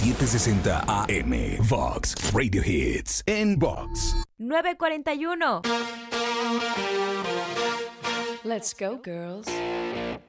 760 AM. Vox Radio Hits en Vox. 9:41. Let's go, girls.